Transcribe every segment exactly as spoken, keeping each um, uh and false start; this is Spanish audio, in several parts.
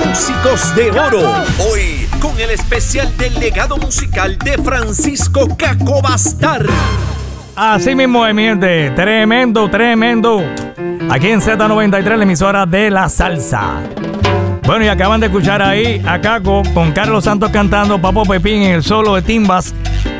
Músicos de Oro. Hoy con el especial del legado musical de Francisco Caco Bastar. Así mismo es, mi gente. Tremendo, tremendo. Aquí en Z noventa y tres, la emisora de la salsa. Bueno, y acaban de escuchar ahí a Caco con Carlos Santos cantando, Papo Pepín en el solo de timbas,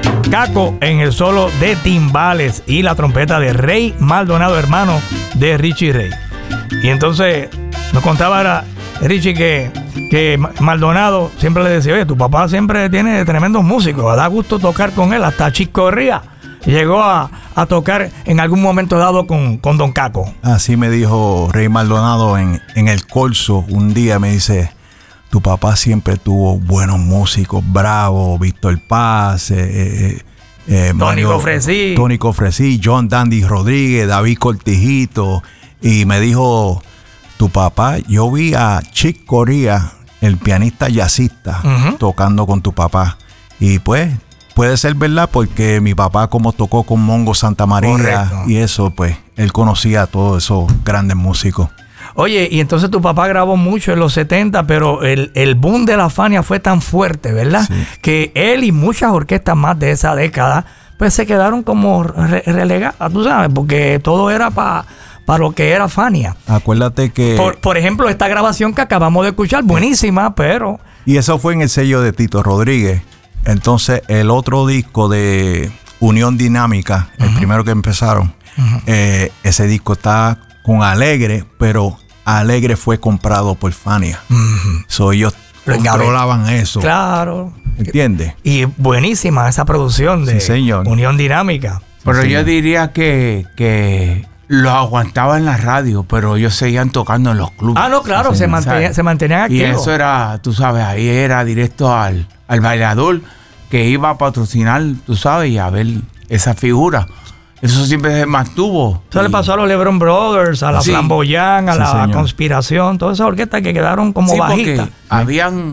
Caco en el solo de timbales y la trompeta de Rey Maldonado, hermano de Richie Ray. Y entonces nos contaba ahora Richie que, que Maldonado siempre le decía, oye, tu papá siempre tiene tremendos músicos, da gusto tocar con él, hasta Chico Correa llegó a, a tocar en algún momento dado con, con Don Caco. Así me dijo Rey Maldonado en, en el Corso. Un día me dice, tu papá siempre tuvo buenos músicos, Bravo, Víctor Paz, eh, eh, Tony Cofresí, Tony Cofresí, John Dandy Rodríguez, David Cortijito. Y me dijo, tu papá, yo vi a Chick Corea, el pianista jazzista, uh-huh. tocando con tu papá. Y pues puede ser verdad porque mi papá como tocó con Mongo Santa María. Correcto. Y eso, pues, él conocía a todos esos grandes músicos. Oye, y entonces tu papá grabó mucho en los setenta, pero el, el boom de la Fania fue tan fuerte, ¿verdad? Sí. Que él y muchas orquestas más de esa década, pues se quedaron como re relegadas, tú sabes, porque todo era para para lo que era Fania. Acuérdate que... Por, por ejemplo, esta grabación que acabamos de escuchar, buenísima, pero... Y eso fue en el sello de Tito Rodríguez. Entonces, el otro disco de Unión Dinámica, uh-huh. el primero que empezaron, uh-huh. eh, ese disco está con Alegre, pero Alegre fue comprado por Fania. Uh-huh. So, ellos controlaban eso. Claro. ¿Entiendes? Y buenísima esa producción de sí, señor. Unión Dinámica. Pero sí, yo señor. diría que, que los aguantaba en la radio, pero ellos seguían tocando en los clubes. Ah, no, claro, se, mantenía, se mantenían activos. Y eso era, tú sabes, ahí era directo al, al bailador que iba a patrocinar, tú sabes, y a ver esa figura. Eso siempre se mantuvo. Eso y... le pasó a los LeBron Brothers, a la sí. Flamboyant, a sí, la señor. Conspiración, todas esas orquestas que quedaron como sí, bajitas. Sí. Habían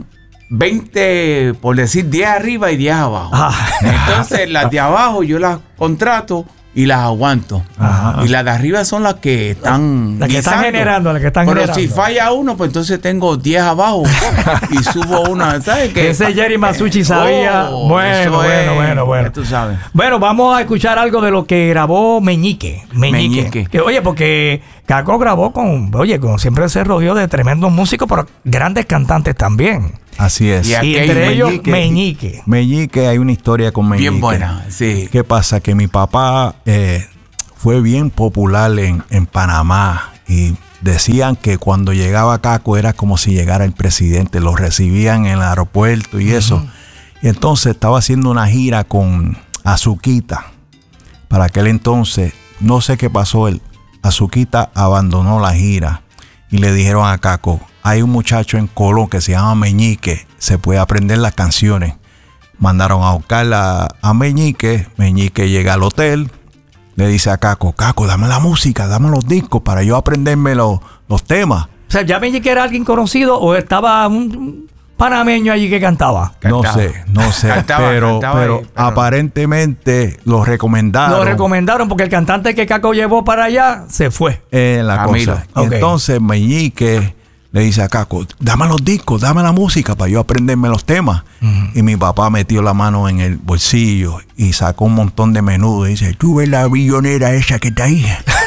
veinte, por decir diez arriba y diez abajo. Ah. Entonces las de abajo yo las contrato y las aguanto. Ajá. Y las de arriba son las que están las que están generando, las que están Pero generando. si falla uno, pues entonces tengo diez abajo y subo una, ¿sabes qué? Ese Jerry Masucci sabía. Oh, bueno, bueno, es, bueno, bueno. Tú sabes. Bueno, vamos a escuchar algo de lo que grabó Meñique. Meñique. Meñique. Que, oye, porque Caco grabó con, oye, con siempre se rodeó de tremendos músicos, pero grandes cantantes también. Así es. Y, y entre ellos Meñique, Meñique. Meñique, hay una historia con Meñique. Bien buena, sí. ¿Qué pasa? Que mi papá eh, fue bien popular en, en Panamá y decían que cuando llegaba Caco era como si llegara el presidente. Lo recibían en el aeropuerto y uh-huh. eso. Y entonces estaba haciendo una gira con Azuquita. Para aquel entonces, no sé qué pasó, el Azuquita abandonó la gira y le dijeron a Caco, hay un muchacho en Colón que se llama Meñique, se puede aprender las canciones. Mandaron a buscar a, a Meñique, Meñique llega al hotel, le dice a Caco, Caco, dame la música, dame los discos para yo aprenderme los, los temas. O sea, ¿ya Meñique era alguien conocido o estaba un panameño allí que cantaba? No cantaba. sé, no sé, cantaba, pero, cantaba pero, ahí, pero aparentemente lo recomendaron. Lo recomendaron porque el cantante que Caco llevó para allá se fue. Eh, la Camilo. cosa. Y okay. entonces Meñique le dice a Caco, dame los discos, dame la música para yo aprenderme los temas. Uh-huh. Y mi papá metió la mano en el bolsillo y sacó un montón de menudo y dice, tú ves la billonera esa que está ahí.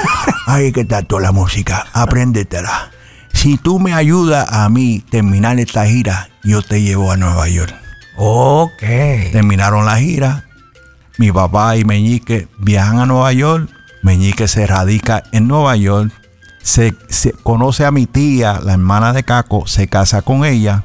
Ahí que está toda la música, apréndetela. Si tú me ayudas a mí terminar esta gira, yo te llevo a Nueva York. Ok. Terminaron la gira. Mi papá y Meñique viajan a Nueva York. Meñique se radica en Nueva York. Se, se conoce a mi tía, la hermana de Caco, se casa con ella.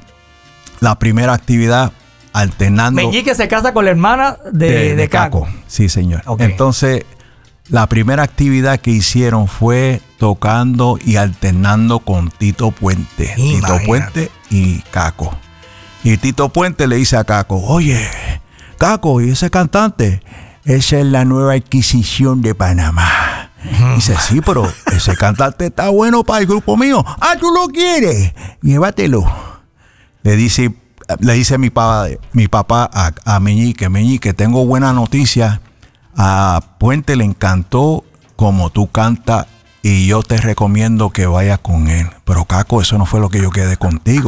La primera actividad alternando. Meñique se casa con la hermana de, de, de, de Caco. Caco. Sí, señor. Okay. Entonces, la primera actividad que hicieron fue tocando y alternando con Tito Puente. Imagínate. Tito Puente y Caco. Y Tito Puente le dice a Caco, oye, Caco, ¿y ese cantante? Esa es la nueva adquisición de Panamá. Dice, sí, pero ese cantante está bueno para el grupo mío. Ah, ¿tú lo quieres? Llévatelo. Le dice, le dice mi papá, mi papá a, a Meñique, Meñique, tengo buena noticia. A Puente le encantó como tú cantas y yo te recomiendo que vayas con él. Pero Caco, eso no fue lo que yo quedé contigo.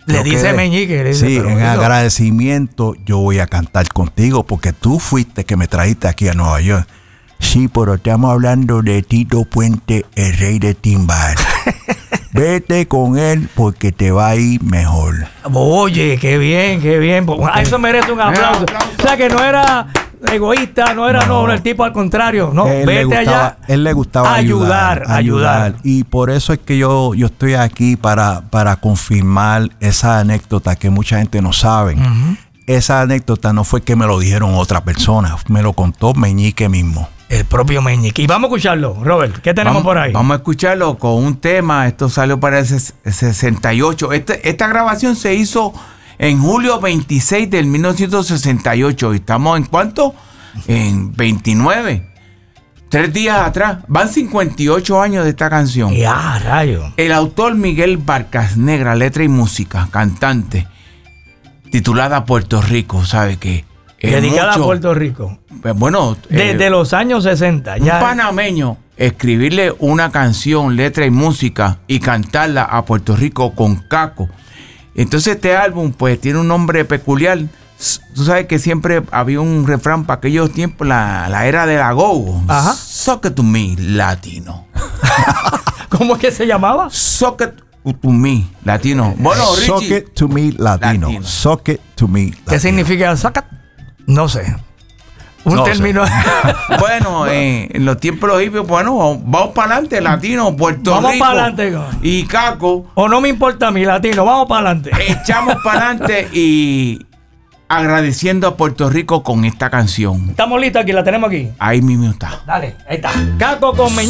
Le yo dice quedé- Meñique. Le dice, Sí, pero en eso- agradecimiento yo voy a cantar contigo porque tú fuiste que me trajiste aquí a Nueva York. Sí, pero estamos hablando de Tito Puente, el rey de timbal. Vete con él porque te va a ir mejor. Oye, qué bien, qué bien. Ah, eso merece un aplauso. aplauso. O sea, que no era egoísta, no era no, No. el tipo al contrario. No, él, le vete gustaba, allá. él le gustaba ayudar, ayudar, ayudar. Y por eso es que yo, yo estoy aquí para, para confirmar esa anécdota que mucha gente no sabe. Ujú. Esa anécdota no fue que me lo dijeron otra persona, me lo contó Meñique mismo. El propio Meñique. Y vamos a escucharlo, Robert. ¿Qué tenemos Vamos, por ahí? vamos a escucharlo con un tema. Esto salió para el ses- sesenta y ocho. Este- esta grabación se hizo en julio veintiséis del mil novecientos sesenta y ocho. ¿Y estamos en cuánto? En veintinueve. Tres días atrás. Van cincuenta y ocho años de esta canción. Ya, rayo. El autor Miguel Barcas Negra, letra y música, cantante, titulada Puerto Rico, ¿sabe qué? Es Dedicada mucho- a Puerto Rico. eh, Bueno, Desde eh, los años sesenta. un Ya. panameño escribirle una canción, letra y música y cantarla a Puerto Rico con Caco. Entonces este álbum pues tiene un nombre peculiar. S- Tú sabes que siempre había un refrán para aquellos tiempos, la, la era de la go. Ajá. Sock it to me, latino. ¿Cómo es que se llamaba? Sock it to me, latino. Bueno, Sock Richie. it to me latino. Latino. Sock it to me latino. ¿Qué significa saca? No sé. Un No sé. término. Bueno, eh, en los tiempos de los hippies, bueno, vamos, vamos para adelante, latino, Puerto Vamos Rico. para adelante. Y Caco. O no me importa a mí, latino. Vamos para adelante. Echamos para adelante y agradeciendo a Puerto Rico con esta canción. Estamos listos aquí, la tenemos aquí. Ahí mismo está. Dale, ahí está. Caco con Meñique.